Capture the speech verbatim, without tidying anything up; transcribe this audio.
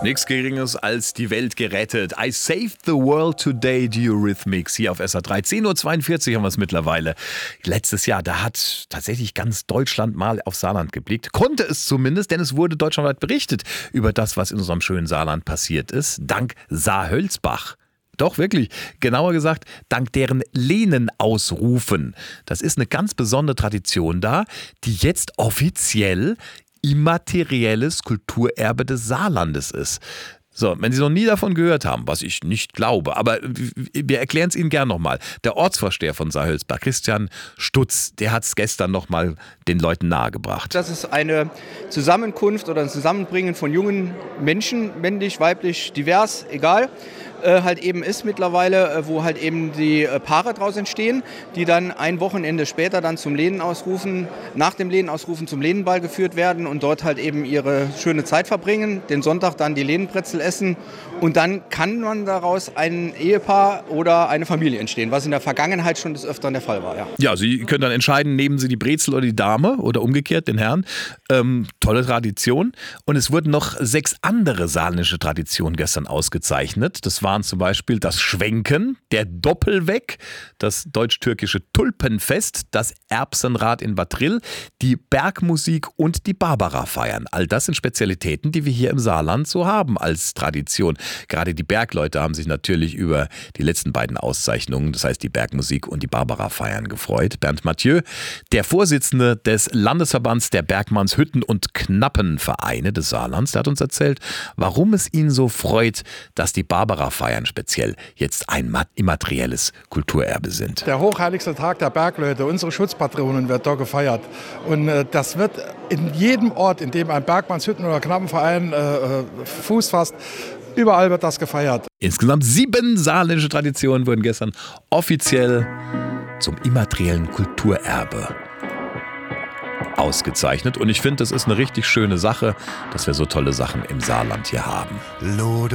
Nichts Geringes als die Welt gerettet. I saved the world today, the Eurythmics, hier auf S R drei. zehn Uhr zweiundvierzig haben wir es mittlerweile. Letztes Jahr, da hat tatsächlich ganz Deutschland mal auf Saarland geblickt. Konnte es zumindest, denn es wurde deutschlandweit berichtet über das, was in unserem schönen Saarland passiert ist. Dank Saar-Hölzbach. Doch, wirklich. Genauer gesagt, dank deren Lehnenausrufen. Das ist eine ganz besondere Tradition da, die jetzt offiziell immaterielles Kulturerbe des Saarlandes ist. So, wenn Sie noch nie davon gehört haben, was ich nicht glaube, aber wir erklären es Ihnen gern nochmal. Der Ortsvorsteher von Saar-Hölzbach, Christian Stutz, der hat es gestern nochmal den Leuten nahegebracht. Das ist eine Zusammenkunft oder ein Zusammenbringen von jungen Menschen, männlich, weiblich, divers, egal, äh, halt eben ist mittlerweile, äh, wo halt eben die äh, Paare draus entstehen, die dann ein Wochenende später dann zum Lehnenausrufen, nach dem Lehnenausrufen zum Lehnenball geführt werden und dort halt eben ihre schöne Zeit verbringen, den Sonntag dann die Lehnenbrezel essen und dann kann man daraus ein Ehepaar oder eine Familie entstehen, was in der Vergangenheit schon des Öfteren der Fall war. Ja, ja, Sie können dann entscheiden, nehmen Sie die Brezel oder die Dame oder umgekehrt den Herrn. Ähm, tolle Tradition. Und es wurden noch sechs andere saarländische Traditionen gestern ausgezeichnet. Das waren zum Beispiel das Schwenken, der Doppelweg, das deutsch-türkische Tulpenfest, das Erbsenrad in Bad Rill, die Bergmusik und die Barbara-Feiern. All das sind Spezialitäten, die wir hier im Saarland so haben als Tradition. Gerade die Bergleute haben sich natürlich über die letzten beiden Auszeichnungen, das heißt die Bergmusik und die Barbara-Feiern, gefreut. Bernd Mathieu, der Vorsitzende des Landesverbands der Bergmannshütten- und Knappenvereine des Saarlands, der hat uns erzählt, warum es ihn so freut, dass die Barbara-Feiern speziell jetzt ein immaterielles Kulturerbe sind. Der hochheiligste Tag der Bergleute, unsere Schutzpatronen, wird da gefeiert. Und äh, das wird in jedem Ort, in dem ein Bergmannshütten- oder Knappenverein äh, Fuß fasst, überall wird das gefeiert. Insgesamt sieben saarländische Traditionen wurden gestern offiziell zum immateriellen Kulturerbe ausgezeichnet. Und ich finde, das ist eine richtig schöne Sache, dass wir so tolle Sachen im Saarland hier haben.